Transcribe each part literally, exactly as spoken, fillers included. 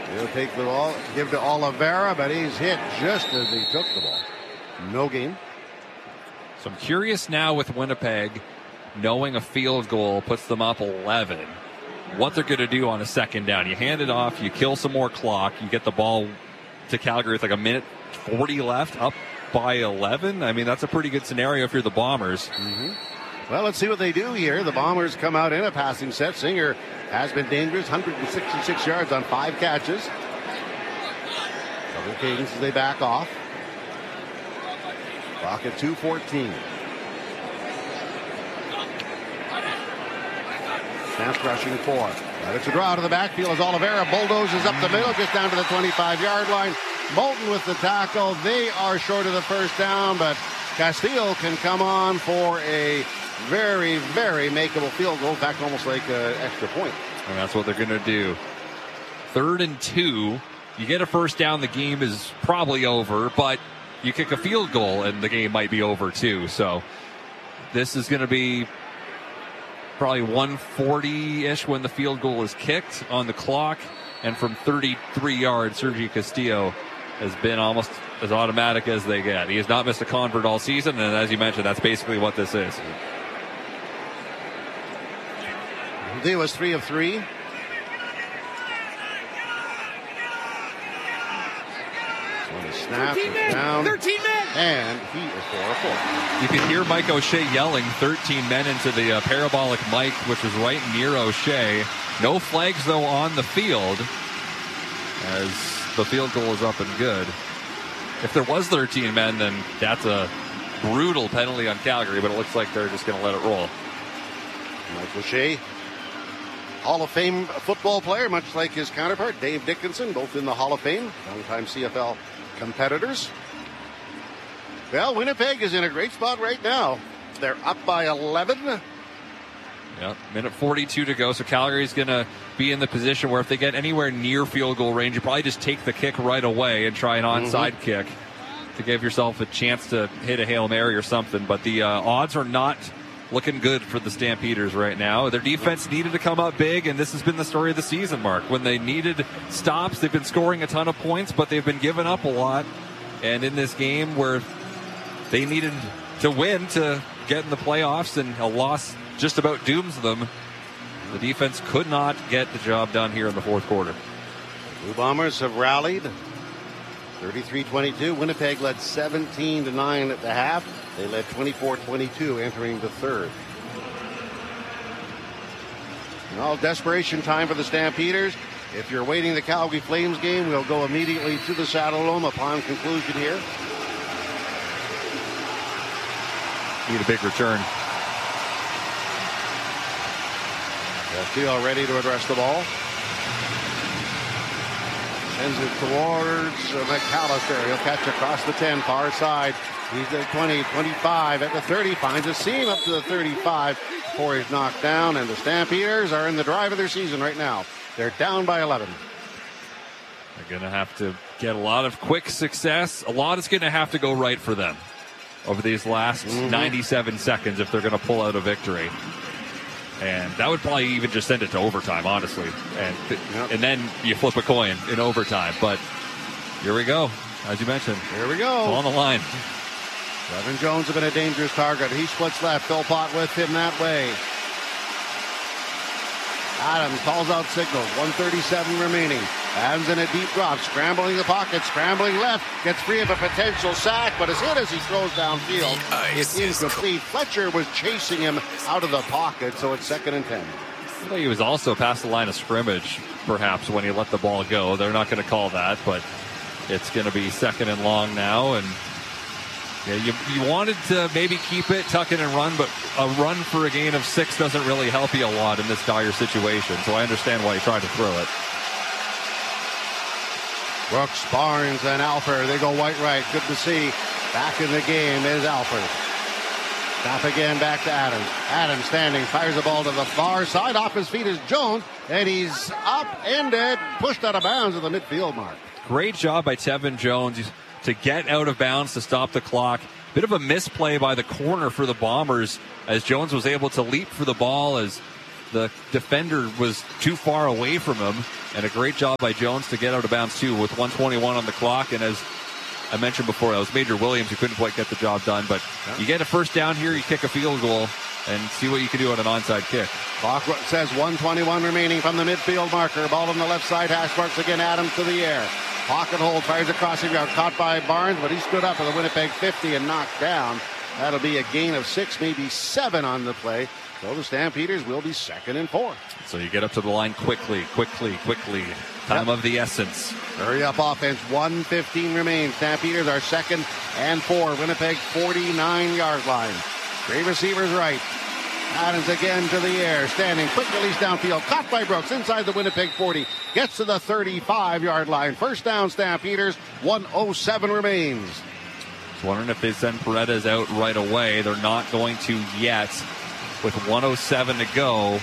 He'll take the ball, give to Oliveira, but he's hit just as he took the ball. No gain. So I'm curious now with Winnipeg, knowing a field goal puts them up eleven, what they're going to do on a second down. You hand it off, you kill some more clock, you get the ball to Calgary with like a minute forty left, up by eleven. I mean, that's a pretty good scenario if you're the Bombers. Mm-hmm. Well, let's see what they do here. The Bombers come out in a passing set. Singer has been dangerous, one hundred sixty-six yards on five catches. Double cadence as they back off. Clock at two fourteen. Snaps rushing four. It's a draw to the backfield as Oliveira bulldozes up the middle, just down to the twenty-five yard line. Moulton with the tackle. They are short of the first down, but Castillo can come on for a very, very makeable field goal. In fact, almost like an extra point. And that's what they're going to do. Third and two. You get a first down, the game is probably over, but you kick a field goal and the game might be over too. So this is going to be probably one forty-ish when the field goal is kicked on the clock. And from thirty-three yards, Sergio Castillo has been almost as automatic as they get. He has not missed a convert all season, and as you mentioned, that's basically what this is. He was three of three. So the snap is down. thirteen men. And he is four of four. You can hear Mike O'Shea yelling thirteen men into the uh, parabolic mic, which was right near O'Shea. No flags, though, on the field as the field goal is up and good. If there was thirteen men, then that's a brutal penalty on Calgary, but it looks like they're just going to let it roll. Mike O'Shea, Hall of Fame football player, much like his counterpart, Dave Dickinson, both in the Hall of Fame, longtime C F L competitors. Well, Winnipeg is in a great spot right now. They're up by eleven. Yeah, minute forty-two to go, so Calgary's going to be in the position where if they get anywhere near field goal range, you probably just take the kick right away and try an onside mm-hmm. kick to give yourself a chance to hit a Hail Mary or something. But the uh, odds are not looking good for the Stampeders right now. Their defense needed to come up big, and this has been the story of the season, Mark. When they needed stops, they've been scoring a ton of points, but they've been giving up a lot. And in this game where they needed to win to get in the playoffs and a loss just about dooms them, the defense could not get the job done here in the fourth quarter. Blue Bombers have rallied thirty-three twenty-two. Winnipeg led seventeen to nine at the half. They led twenty-four twenty-two entering the third. And all desperation time for the Stampeders. If you're waiting the Calgary Flames game, we'll go immediately to the Saddledome upon conclusion here. Need a big return. Castillo ready to address the ball. Sends it towards uh, McAllister. He'll catch across the ten, far side. He's at twenty, twenty-five, at the thirty. Finds a seam up to the thirty-five before he's knocked down. And the Stampeders are in the drive of their season right now. They're down by eleven. They're going to have to get a lot of quick success. A lot is going to have to go right for them over these last mm-hmm. ninety-seven seconds if they're going to pull out a victory. And that would probably even just send it to overtime, honestly. And yep. and then you flip a coin in overtime. But here we go. As you mentioned. Here we go. It's on the line. Evan Jones has been a dangerous target. He splits left. Philpott with him that way. Adams calls out signals. one thirty-seven remaining. Adams in a deep drop. Scrambling the pocket. Scrambling left. Gets free of a potential sack, but is hit as he throws downfield. It's incomplete. Fletcher was chasing him out of the pocket, so it's second and ten. I think he was also past the line of scrimmage, perhaps, when he let the ball go. They're not going to call that, but it's going to be second and long now. And yeah, you, you wanted to maybe keep it, tuck it, and run, but a run for a gain of six doesn't really help you a lot in this dire situation. So I understand why you tried to throw it. Brooks, Barnes, and Alper. They go white right. Good to see. Back in the game is Alper. Snap again back to Adams. Adams standing, fires the ball to the far side. Off his feet is Jones, and he's upended, pushed out of bounds at the midfield mark. Great job by Tevin Jones to get out of bounds to stop the clock. Bit of a misplay by the corner for the Bombers as Jones was able to leap for the ball as the defender was too far away from him, and a great job by Jones to get out of bounds too with one twenty-one on the clock. And as I mentioned before, that was Major Williams who couldn't quite get the job done, but yeah. You get a first down here, you kick a field goal and see what you can do on an onside kick. Clock says one twenty-one remaining from the midfield marker. Ball on the left side, hash marks again, Adams to the air. Pocket hold, fires across the yard, caught by Barnes, but he stood up at the Winnipeg fifty and knocked down. That'll be a gain of six, maybe seven on the play. So the Stampeders will be second and four. So you get up to the line quickly, quickly, quickly. Time yep. of the essence. Hurry up offense. one fifteen remains. Stampeders are second and four. Winnipeg forty-nine yard line. Three receivers right. Adams again to the air. Standing. Quick release downfield. Caught by Brooks inside the Winnipeg forty. Gets to the thirty-five yard line. First down Stampeders. one oh seven remains. Just wondering if they send Paredes out right away. They're not going to yet. With one oh seven to go.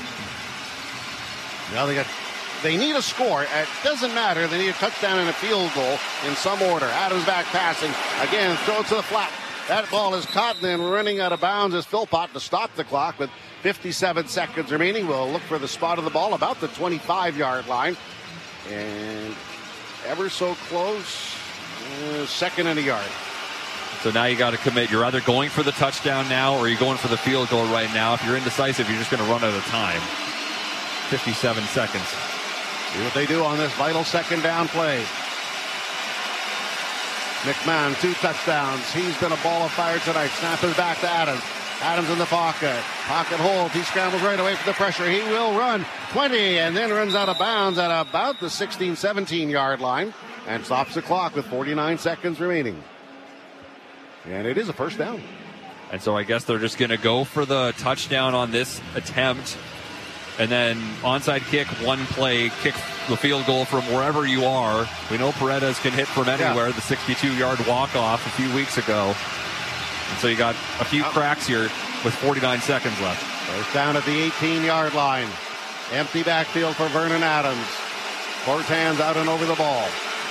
Now they got, they need a score. It doesn't matter. They need a touchdown and a field goal in some order. Adams back passing. Again, throw it to the flat. That ball is caught and then running out of bounds is Philpott to stop the clock with fifty-seven seconds remaining. We'll look for the spot of the ball about the twenty-five yard line. And ever so close. Uh, second and a yard. So now you got to commit. You're either going for the touchdown now or you're going for the field goal right now. If you're indecisive, you're just going to run out of time. fifty-seven seconds. See what they do on this vital second down play. McMahon, two touchdowns. He's been a ball of fire tonight. Snap is back to Adams. Adams in the pocket. Pocket hold. He scrambles right away from the pressure. He will run twenty and then runs out of bounds at about the sixteen, seventeen yard line and stops the clock with forty-nine seconds remaining. And it is a first down. And so I guess they're just going to go for the touchdown on this attempt. And then onside kick, one play, kick the field goal from wherever you are. We know Paredes can hit from anywhere, yeah. The sixty-two yard walk-off a few weeks ago. And so you got a few oh. cracks here with forty-nine seconds left. First down at the eighteen yard line. Empty backfield for Vernon Adams. Fortan's out and over the ball.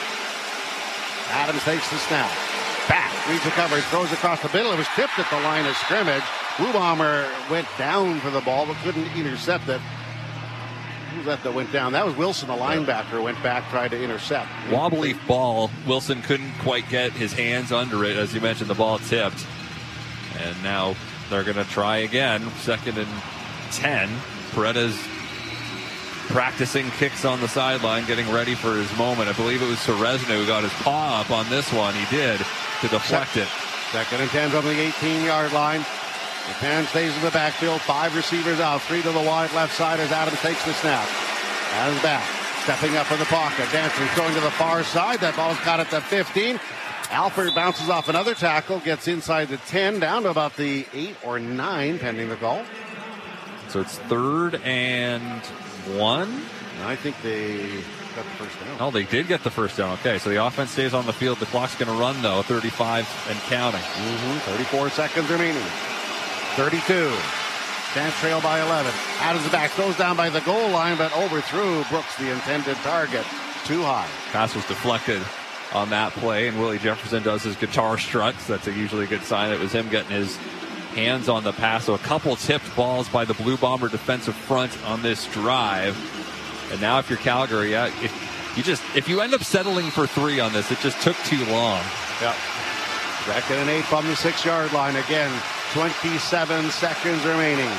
Adams takes the snap. Back, reads the coverage, throws across the middle. It was tipped at the line of scrimmage. Blue Bomber went down for the ball, but couldn't intercept it. Who was that that went down? That was Wilson, the linebacker, went back, tried to intercept. Wobbly ball. Wilson couldn't quite get his hands under it. As you mentioned, the ball tipped. And now they're going to try again. Second and ten. Paredes practicing kicks on the sideline, getting ready for his moment. I believe it was Serezna who got his paw up on this one. He did, to deflect it. Second and ten from the eighteen yard line. McMahon stays in the backfield. Five receivers out. Three to the wide left side as Adams takes the snap. Adams back. Stepping up in the pocket. Dancer throwing to the far side. That ball's caught at the fifteen. Alford bounces off another tackle. Gets inside the ten. Down to about the eight or nine pending the call. So it's third and one. I think they got the first down. Oh, they did get the first down. Okay, so the offense stays on the field. The clock's going to run, though. thirty-five and counting. Mm-hmm. thirty-four seconds remaining. thirty-two. Dance trail by eleven. Adams back, throws down by the goal line, but overthrew Brooks, the intended target. Too high. Pass was deflected on that play, and Willie Jefferson does his guitar struts. That's a usually a good sign. It was him getting his hands on the pass. So a couple tipped balls by the Blue Bomber defensive front on this drive. And now if you're Calgary, yeah, if you just if you end up settling for three on this, it just took too long. Yeah. Second and eight from the six yard line. Again, twenty-seven seconds remaining.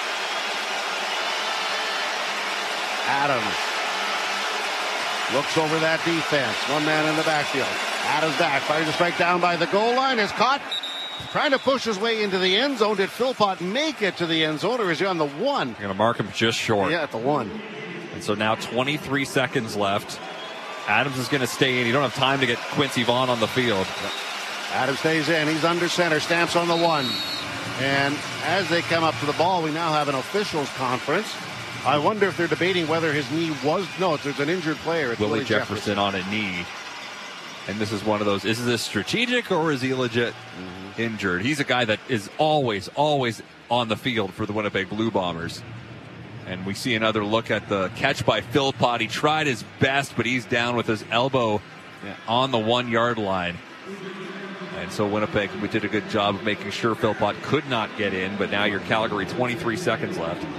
Adams looks over that defense. One man in the backfield. Adams back. Fires a strike down by the goal line. Is caught. Trying to push his way into the end zone. Did Philpott make it to the end zone, or is he on the one? You're going to mark him just short. Yeah, at the one. And so now twenty-three seconds left. Adams is going to stay in. You don't have time to get Quincy Vaughn on the field. Adams stays in. He's under center. Stamps on the one. And as they come up to the ball, we now have an officials conference. I wonder if they're debating whether his knee was... No, there's an injured player. It's Willie Willie Jefferson, Jefferson on a knee. And this is one of those, is this strategic or is he legit mm-hmm. injured? He's a guy that is always, always on the field for the Winnipeg Blue Bombers. And we see another look at the catch by Philpott. He tried his best, but he's down with his elbow yeah. on the one-yard line. And so Winnipeg, we did a good job of making sure Philpott could not get in, but now you're Calgary, twenty-three seconds left.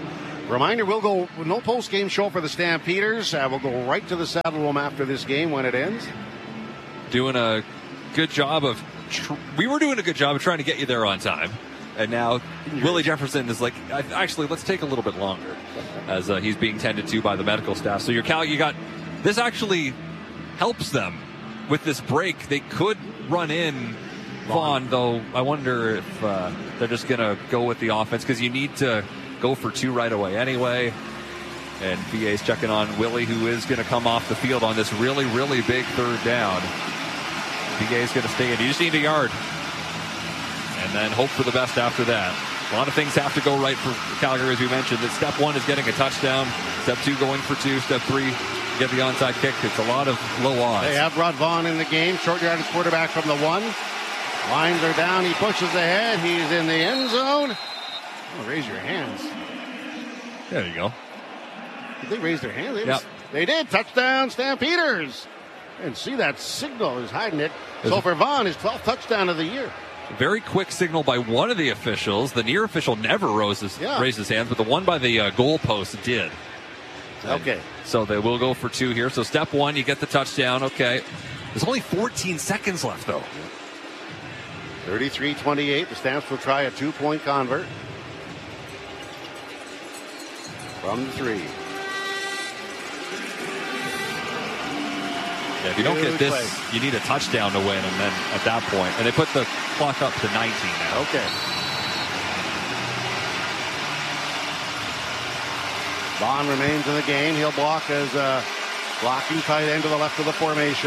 Reminder, we'll go no post-game show for the Stampeders. Uh, we'll go right to the Saddle Room after this game when it ends. Doing a good job of... Tr- we were doing a good job of trying to get you there on time. And now Willie Jefferson is like, actually, let's take a little bit longer as uh, he's being tended to by the medical staff. So your Cal, you got... This actually helps them with this break. They could run in Vaughn, though I wonder if uh, they're just going to go with the offense because you need to go for two right away anyway. And V A's checking on Willie, who is going to come off the field on this really, really big third down. V A's going to stay in. You just need a yard. And then hope for the best after that. A lot of things have to go right for Calgary, as we mentioned. That step one is getting a touchdown. Step two, going for two. Step three, get the onside kick. It's a lot of low odds. They have Rod Vaughn in the game. Short yardage quarterback from the one. Lines are down. He pushes ahead. He's in the end zone. Oh, raise your hands. There you go. Did they raise their hands? They, yep. just, they did. Touchdown, Stampeders. And see that signal is hiding it. So for Vaughn, his twelfth touchdown of the year. Very quick signal by one of the officials. The near official never rose his, yeah. raised his hands, but the one by the uh, goal post did. Okay. So they will go for two here. So step one, you get the touchdown. Okay. There's only fourteen seconds left, though. thirty-three twenty-eight. The Stamps will try a two-point convert. From the three. Yeah, if you don't get this, you need a touchdown to win, and then at that point, and they put the clock up to nineteen now. Okay. Vaughn remains in the game. He'll block as a blocking tight end to the left of the formation.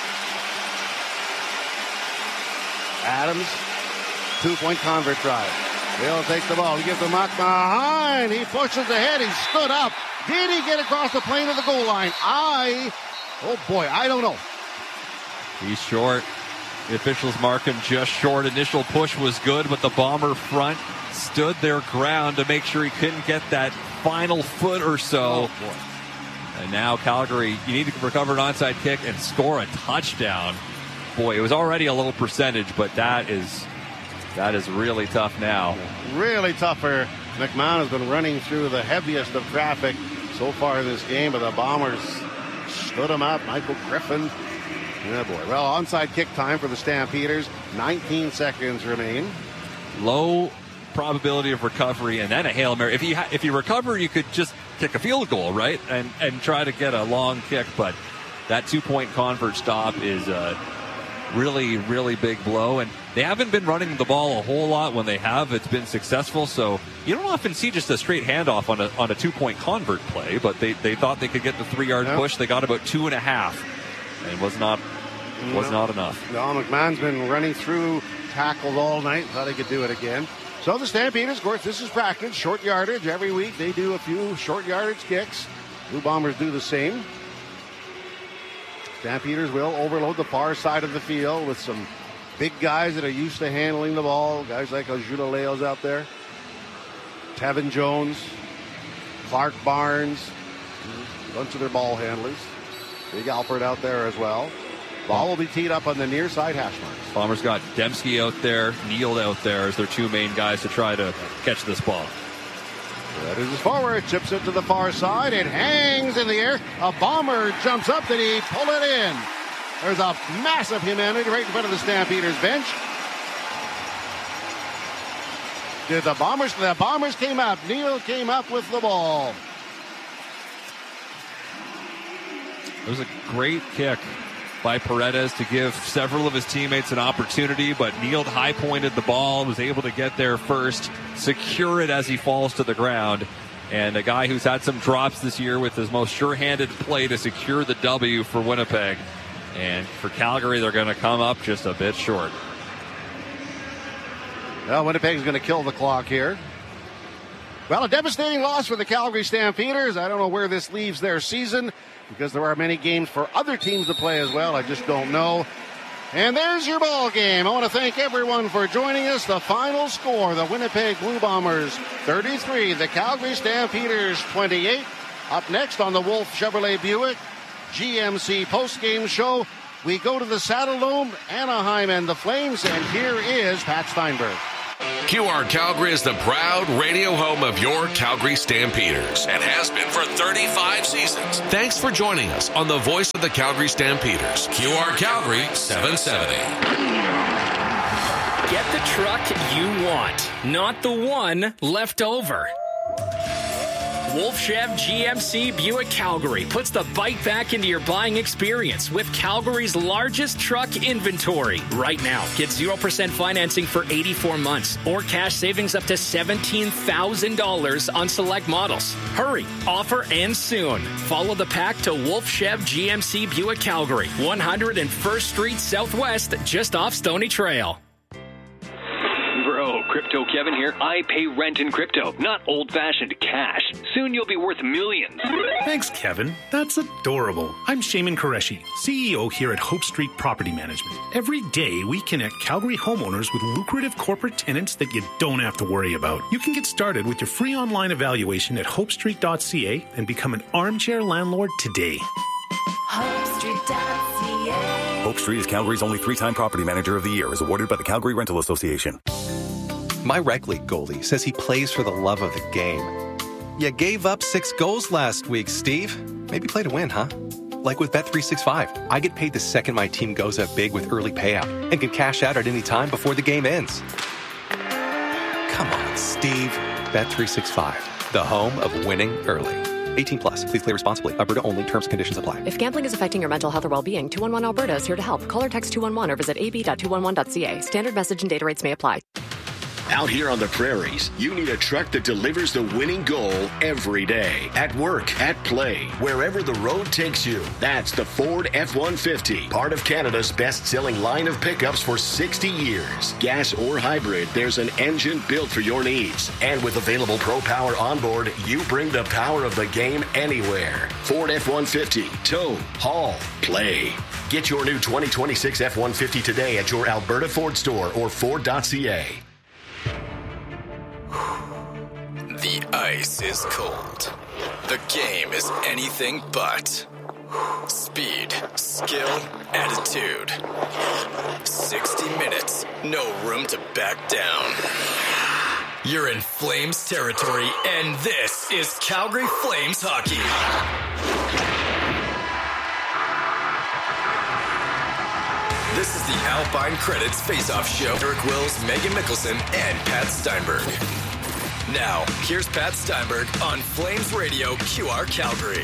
Adams, two-point convert try. He'll take the ball. He gives the mark behind. He pushes ahead. He stood up. Did he get across the plane of the goal line? I... Oh, boy, I don't know. He's short. The officials mark him just short. Initial push was good, but the Bomber front stood their ground to make sure he couldn't get that final foot or so. Oh, boy. And now Calgary, you need to recover an onside kick and score a touchdown. Boy, it was already a low percentage, but that is that is really tough now. Really tougher. McMahon has been running through the heaviest of traffic so far this game, but the Bombers stood him up. Michael Griffin. Yeah, boy. Well, onside kick time for the Stampeders. nineteen seconds remain. Low probability of recovery, and then a Hail Mary. If you ha- if you recover, you could just kick a field goal, right? And and try to get a long kick, but that two-point convert stop is a really, really big blow. And they haven't been running the ball a whole lot. When they have, it's been successful. So you don't often see just a straight handoff on a on a two-point convert play, but they, they thought they could get the three-yard yep. push. They got about two and a half, and was not was no. not enough. No, McMahon's been running through tackles all night. Thought he could do it again. So the Stampeders, of course, this is practice. Short yardage. Every week they do a few short yardage kicks. Blue Bombers do the same. Stampeders will overload the far side of the field with some big guys that are used to handling the ball. Guys like Ajuda Leo's out there. Tevin Jones. Clark Barnes. A bunch of their ball handlers. Big Alfred out there as well. Ball will be teed up on the near side hash marks. Bombers got Dembski out there, Neal out there as their two main guys to try to catch this ball. That is forward, chips it to the far side. It hangs in the air. A Bomber jumps up. Did he pull it in? There's a massive humanity right in front of the Stampeders bench. Did the Bombers? The Bombers came up. Neal came up with the ball. It was a great kick by Paredes to give several of his teammates an opportunity, but Neal high-pointed the ball, was able to get there first, secure it as he falls to the ground, and a guy who's had some drops this year with his most sure-handed play to secure the W for Winnipeg. And for Calgary, they're going to come up just a bit short. Well, Winnipeg's going to kill the clock here. Well, a devastating loss for the Calgary Stampeders. I don't know where this leaves their season, because there are many games for other teams to play as well. I just don't know. And there's your ball game. I want to thank everyone for joining us. The final score, the Winnipeg Blue Bombers thirty-three, the Calgary Stampeders twenty-eight. Up next on the Wolf Chevrolet Buick G M C postgame show, we go to the Saddle Dome, Anaheim and the Flames, and here is Pat Steinberg. Q R Calgary is the proud radio home of your Calgary Stampeders and has been for thirty-five seasons. Thanks for joining us on the voice of the Calgary Stampeders. Q R Calgary seven seventy. Get the truck you want, not the one left over. Wolf Chev G M C Buick Calgary puts the bike back into your buying experience with Calgary's largest truck inventory. Right now, get zero percent financing for eighty-four months or cash savings up to seventeen thousand dollars on select models. Hurry, offer ends soon. Follow the pack to Wolf Chev G M C Buick Calgary, one hundred first Street Southwest, just off Stony Trail. Bro, Crypto Kevin here. I pay rent in crypto, not old-fashioned cash. Soon you'll be worth millions. Thanks, Kevin. That's adorable. I'm Shaman Qureshi, C E O here at Hope Street Property Management. Every day, we connect Calgary homeowners with lucrative corporate tenants that you don't have to worry about. You can get started with your free online evaluation at hope street dot c a and become an armchair landlord today. hope street dot c a. Hope Street is Calgary's only three-time property manager of the year, is awarded by the Calgary Rental Association. My rec league goalie says he plays for the love of the game. You gave up six goals last week, Steve. Maybe play to win, huh? Like with Bet three sixty-five, I get paid the second my team goes up big with early payout and can cash out at any time before the game ends. Come on, Steve. Bet three sixty-five, the home of winning early. eighteen plus. Please play responsibly. Alberta only. Terms and conditions apply. If gambling is affecting your mental health or well-being, two one one Alberta is here to help. Call or text two one one or visit a b dot two one one dot c a. Standard message and data rates may apply. Out here on the prairies, you need a truck that delivers the winning goal every day. At work, at play, wherever the road takes you. That's the Ford F one fifty, part of Canada's best-selling line of pickups for sixty years. Gas or hybrid, there's an engine built for your needs. And with available Pro Power onboard, you bring the power of the game anywhere. Ford F one fifty, tow, haul, play. Get your new twenty twenty-six F one fifty today at your Alberta Ford store or Ford dot c a. The ice is cold. The game is anything but. Speed, skill, attitude. sixty minutes, no room to back down. You're in Flames territory, and this is Calgary Flames hockey. This is the Alpine Credits Face-Off Show. Derek Wills, Megan Mickelson, and Pat Steinberg. Now, here's Pat Steinberg on Flames Radio Q R Calgary.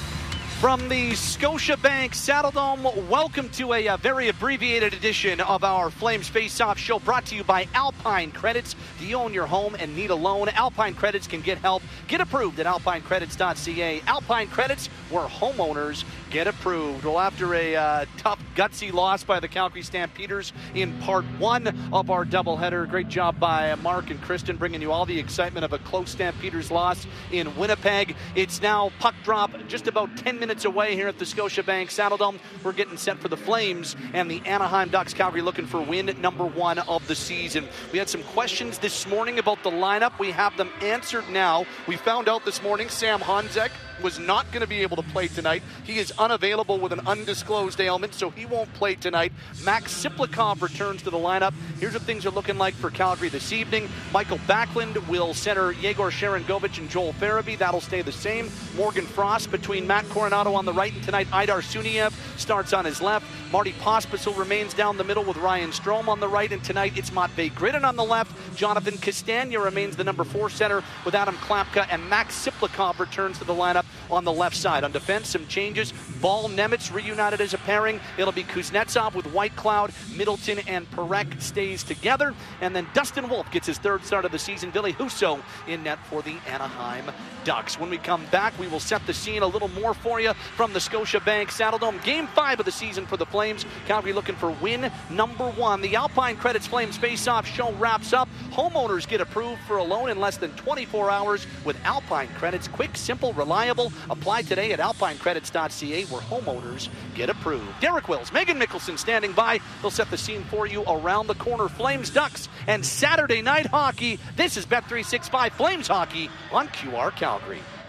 From the Scotiabank Saddledome, welcome to a, a very abbreviated edition of our Flames Face-Off Show, brought to you by Alpine Credits. Do you own your home and need a loan? Alpine Credits can get help. Get approved at alpine credits dot c a. Alpine Credits, where homeowners get approved. Well, after a uh, tough, gutsy loss by the Calgary Stampeders in part one of our doubleheader, great job by Mark and Kristen bringing you all the excitement of a close Stampeders loss in Winnipeg. It's now puck drop just about ten minutes away here at the Scotiabank Saddledome. We're getting set for the Flames and the Anaheim Ducks. Calgary looking for win number one of the season. We had some questions this morning about the lineup. We have them answered now. We found out this morning Sam Honzek was not going to be able to play tonight. He is unavailable with an undisclosed ailment, so he won't play tonight. Max Siplikov returns to the lineup. Here's what things are looking like for Calgary this evening. Michael Backlund will center Yegor Sharangovich and Joel Farabee. That'll stay the same. Morgan Frost between Matt Coronado on the right, and tonight Idar Suniev starts on his left. Marty Pospisil remains down the middle with Ryan Strome on the right, and tonight it's Matvei Gridin on the left. Jonathan Castagna remains the number four center with Adam Klapka, and Max Siplikov returns to the lineup on the left side. On defense, some changes. Ball Nemitz reunited as a pairing. It'll be Kuznetsov with Whitecloud. Middleton and Parekh stays together. And then Dustin Wolf gets his third start of the season. Ville Husso in net for the Anaheim Ducks. When we come back, we will set the scene a little more for you from the Scotiabank Saddledome. Game five of the season for the Flames. Calgary looking for win number one. The Alpine Credits Flames Face-Off Show wraps up. Homeowners get approved for a loan in less than twenty-four hours with Alpine Credits. Quick, simple, reliable. Apply today at alpine credits dot c a, where homeowners get approved. Derek Wills, Megan Mickelson standing by. They'll set the scene for you around the corner. Flames, Ducks, and Saturday night hockey. This is Bet three sixty-five Flames hockey on Q R Calgary.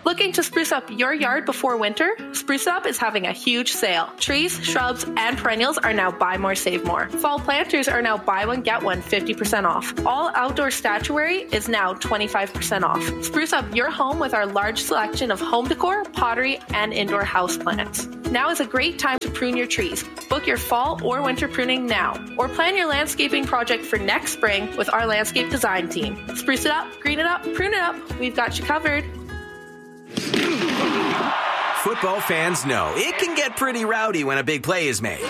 Looking to spruce up your yard before winter? Spruce Up is having a huge sale. Trees, shrubs, and perennials are now buy more, save more. Fall planters are now buy one, get one fifty percent off. All outdoor statuary is now twenty-five percent off. Spruce up your home with our large selection of home decor, pottery, and indoor house plants. Now is a great time to prune your trees. Book your fall or winter pruning now, or plan your landscaping project for next spring with our landscape design team. Spruce it up, green it up, prune it up. We've got you covered. Football fans know it can get pretty rowdy when a big play is made.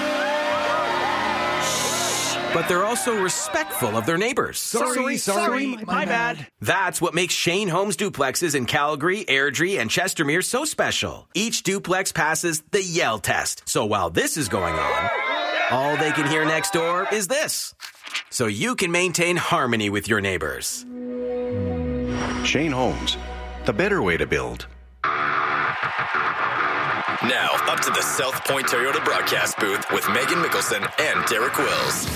But they're also respectful of their neighbors. Sorry, sorry, sorry my, my bad. bad. That's what makes Shane Homes duplexes in Calgary, Airdrie, and Chestermere so special. Each duplex passes the Yell test. So while this is going on, all they can hear next door is this. So you can maintain harmony with your neighbors. Shane Homes, the better way to build. Now, up to the South Point Toyota broadcast booth with Megan Mickelson and Derek Wills.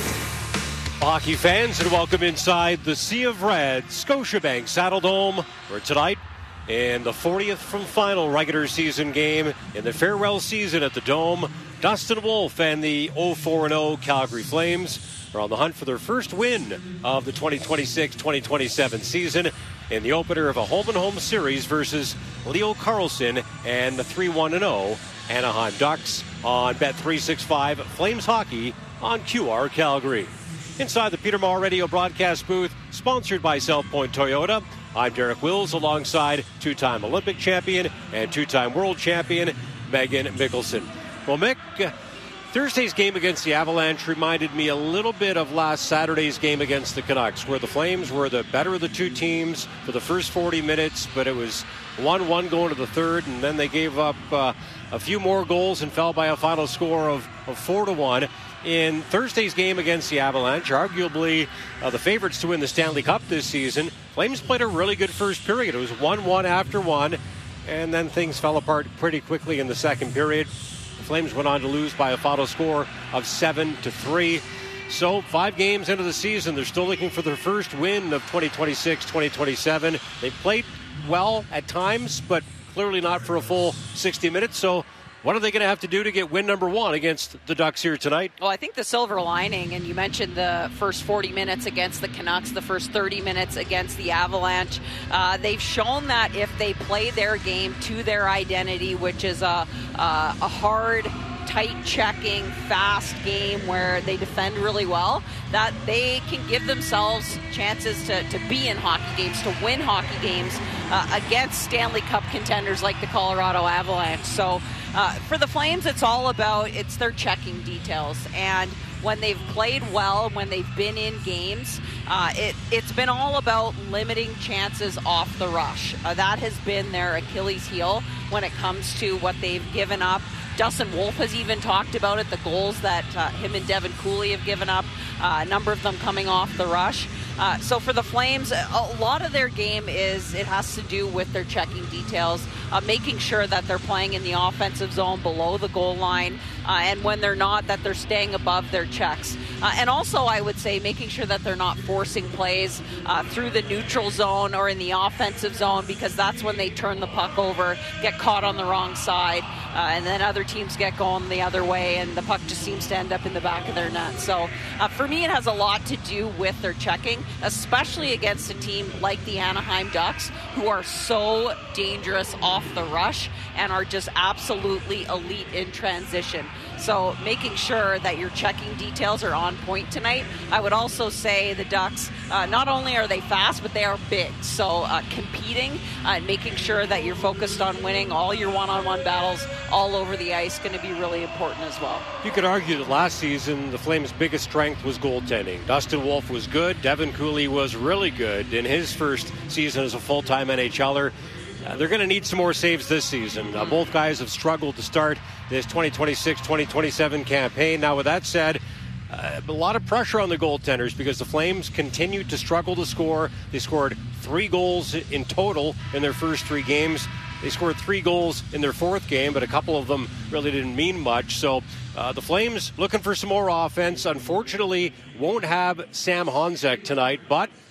Hockey fans, and welcome inside the Sea of Red, Scotiabank Saddledome, where tonight, in the fortieth from final regular season game in the farewell season at the Dome, Dustin Wolf and the oh four and oh Calgary Flames are on the hunt for their first win of the twenty twenty-six twenty twenty-seven season in the opener of a home-and-home series versus Leo Carlson and the three one and oh Anaheim Ducks on Bet three sixty-five Flames Hockey on Q R Calgary. Inside the Peter Maher Radio broadcast booth, sponsored by South Point Toyota, I'm Derek Wills alongside two-time Olympic champion and two-time world champion Megan Mickelson. Well, Mick, uh, Thursday's game against the Avalanche reminded me a little bit of last Saturday's game against the Canucks, where the Flames were the better of the two teams for the first forty minutes, but it was one one going to the third, and then they gave up uh, a few more goals and fell by a final score of, of four to one. In Thursday's game against the Avalanche, arguably uh, the favorites to win the Stanley Cup this season, Flames played a really good first period. It was one one after one, and then things fell apart pretty quickly in the second period. The Flames went on to lose by a final score of seven to three. So five games into the season, they're still looking for their first win of twenty twenty-six twenty twenty-seven. They played well at times, but clearly not for a full sixty minutes. So what are they going to have to do to get win number one against the Ducks here tonight? Well, I think the silver lining, and you mentioned the first forty minutes against the Canucks, the first thirty minutes against the Avalanche. Uh, they've shown that if they play their game to their identity, which is a, a, a hard, tight checking, fast game where they defend really well, that they can give themselves chances to, to be in hockey games, to win hockey games uh, against Stanley Cup contenders like the Colorado Avalanche. So uh, for the Flames, it's all about, it's their checking details. And when they've played well, when they've been in games, uh, it, it's been all about limiting chances off the rush. Uh, that has been their Achilles heel when it comes to what they've given up. Dustin Wolf has even talked about it, the goals that uh, him and Devin Cooley have given up, uh, a number of them coming off the rush. Uh, so for the Flames, a lot of their game is, it has to do with their checking details, uh, making sure that they're playing in the offensive zone below the goal line, uh, and when they're not, that they're staying above their checks. Uh, and also, I would say, making sure that they're not forcing plays uh, through the neutral zone or in the offensive zone, because that's when they turn the puck over, get caught on the wrong side, uh, and then other teams get going the other way, and the puck just seems to end up in the back of their net. So uh, for me, it has a lot to do with their checking, especially against a team like the Anaheim Ducks, who are so dangerous off the rush and are just absolutely elite in transition. So making sure that your checking details are on point tonight. I would also say the Ducks, uh, not only are they fast, but they are big. So uh, competing uh, and making sure that you're focused on winning all your one-on-one battles all over the ice is going to be really important as well. You could argue that last season the Flames' biggest strength was goaltending. Dustin Wolf was good. Devin Cooley was really good in his first season as a full-time NHLer. Uh, they're going to need some more saves this season. Uh, both guys have struggled to start this twenty twenty-six twenty twenty-seven campaign. Now, with that said, uh, a lot of pressure on the goaltenders because the Flames continued to struggle to score. They scored three goals in total in their first three games. They scored three goals in their fourth game, but a couple of them really didn't mean much. So uh, the Flames looking for some more offense. Unfortunately, won't have Sam Honzek tonight, but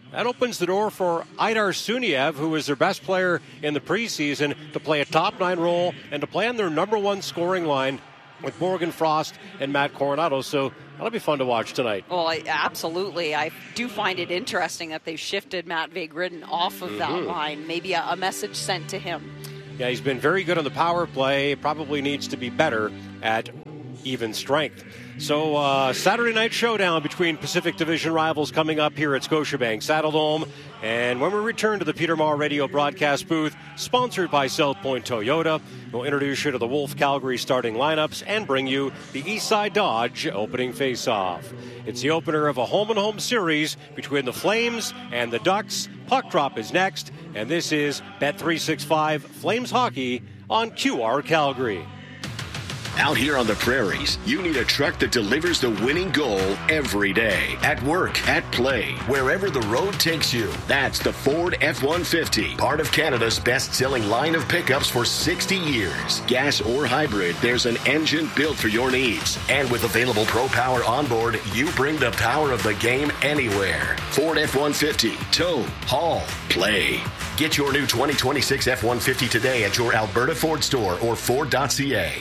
that opens the door for Aidar Suniev, who is their best player in the preseason, to play a top nine role and to play on their number one scoring line with Morgan Frost and Matt Coronado. So that'll be fun to watch tonight. Well, I, absolutely. I do find it interesting that they've shifted Matt Vegridden off of mm-hmm. that line. Maybe a, a message sent to him. Yeah, he's been very good on the power play. Probably needs to be better at even strength. So uh, Saturday night showdown between Pacific Division rivals coming up here at Scotiabank Saddledome. And when we return to the Peter Maher Radio broadcast booth, sponsored by South Point Toyota, we'll introduce you to the Wolf Calgary starting lineups and bring you the Eastside Dodge opening face-off. It's the opener of a home-and-home series between the Flames and the Ducks. Puck drop is next, and this is Bet three sixty-five Flames Hockey on Q R Calgary. Out here on the prairies, you need a truck that delivers the winning goal every day. At work, at play, wherever the road takes you. That's the Ford F one fifty, part of Canada's best-selling line of pickups for sixty years. Gas or hybrid, there's an engine built for your needs. And with available Pro Power onboard, you bring the power of the game anywhere. Ford F one fifty, tow, haul, play. Get your new twenty twenty-six F one fifty today at your Alberta Ford store or Ford dot C A.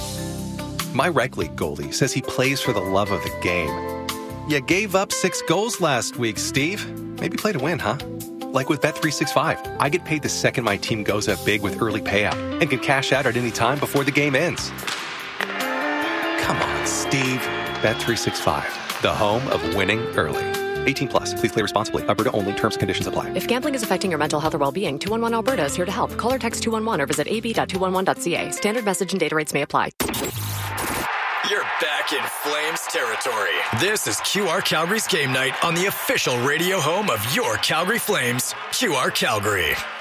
My rec league goalie says he plays for the love of the game. You gave up six goals last week, Steve. Maybe play to win, huh? Like with Bet three sixty-five, I get paid the second my team goes up big with early payout and can cash out at any time before the game ends. Come on, Steve. Bet three sixty-five, the home of winning early. eighteen plus. Please play responsibly. Alberta only. Terms and conditions apply. If gambling is affecting your mental health or well-being, two one one Alberta is here to help. Call or text two one one or visit a b dot two one one dot c a. Standard message and data rates may apply. You're back in Flames territory. This is Q R Calgary's game night on the official radio home of your Calgary Flames, Q R Calgary.